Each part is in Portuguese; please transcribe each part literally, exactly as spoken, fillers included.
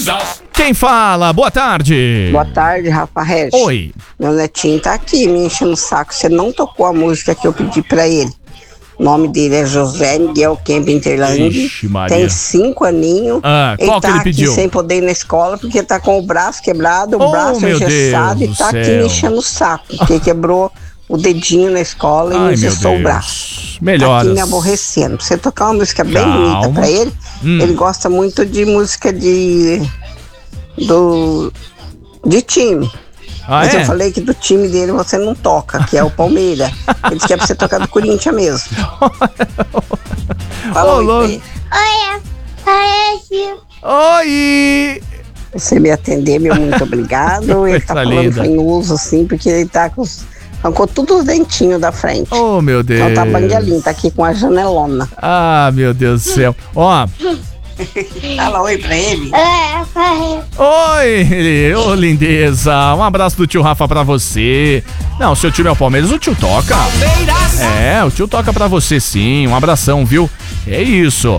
Quem fala? Boa tarde. Boa tarde, Rafa Regis. Oi. Meu netinho tá aqui me enchendo o saco. Você não tocou a música que eu pedi pra ele. O nome dele é José Miguel Kemp Interlandi. Ixi, Maria. Tem cinco aninhos. Ah, ele qual tá que ele aqui pediu? sem poder ir na escola porque tá com o braço quebrado, o Oh, braço meu engessado Deus e tá do aqui céu. me enchendo o saco. Porque quebrou o dedinho na escola e Ai, me meu engessou o Deus. braço. Melhoras. Tá aqui me aborrecendo. Você tocar uma música bem Calma. bonita pra ele. Hum. Ele gosta muito de música de... do... de time. Ah, Mas é? eu falei que do time dele você não toca, que é o Palmeiras. Ele disse que é pra você tocar do Corinthians mesmo. Fala Ô, oi pra louco. ele. Oi, parece. Oi! Você me atender, meu muito obrigado. Ele tá Coisa falando linda. fanhoso assim, porque ele tá com os... arrancou todos os dentinhos da frente. Oh, meu Deus. Então tá banguelinho, tá aqui com a janelona. Ah, meu Deus do céu. Ó, Fala oi pra ele. Oi, parece. oi, ô lindeza. Um abraço do tio Rafa pra você. Não, seu time é o Palmeiras, o tio toca. É, o tio toca pra você sim. Um abração, viu? É isso.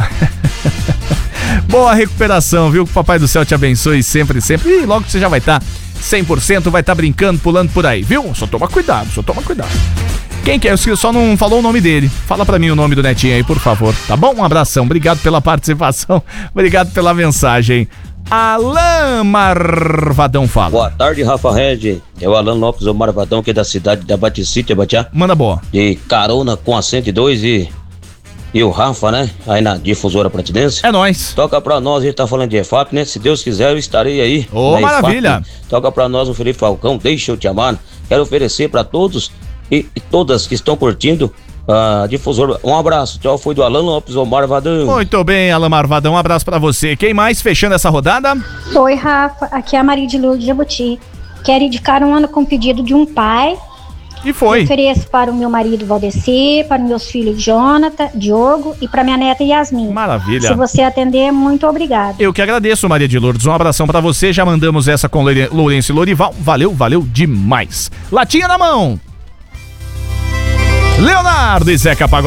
Boa recuperação, viu? Que o Papai do Céu te abençoe sempre, sempre. E logo você já vai estar cem por cento, vai estar brincando, pulando por aí, viu? Só toma cuidado, só toma cuidado. Quem que é? Só não falou o nome dele. Fala pra mim o nome do netinho aí, por favor. Tá bom? Um abração. Obrigado pela participação. Obrigado pela mensagem. Alan Marvadão fala. Boa tarde, Rafa Red. É o Alan Lopes, o Marvadão, que é da cidade da Baticítia, Batiá. Manda boa. De carona com a cento e dois e, e o Rafa, né? Aí na difusora Pratinense. É nóis. Toca pra nós, a gente tá falando de E F A P, né? Se Deus quiser, eu estarei aí. Ô, na E F A P, maravilha. né? Toca pra nós o Felipe Falcão, deixa eu te amar. Quero oferecer pra todos e, e todas que estão curtindo a difusora. Um abraço. Tchau, foi do Alan Lopes, o Marvadão. Muito bem, Alan Marvadão. Um abraço pra você. Quem mais fechando essa rodada? Oi, Rafa. Aqui é a Maria de Lourdes Jabuti. Quero indicar um ano com pedido de um pai. E foi. Ofereço para o meu marido Valdeci, para os meus filhos Jonathan, Diogo e para minha neta Yasmin. Maravilha. Se você atender, muito obrigado. Eu que agradeço, Maria de Lourdes. Um abração pra você. Já mandamos essa com Lore- Lourenço e Lorival. Valeu, valeu demais. Latinha na mão. Leonardo e Zeca Pagodinho.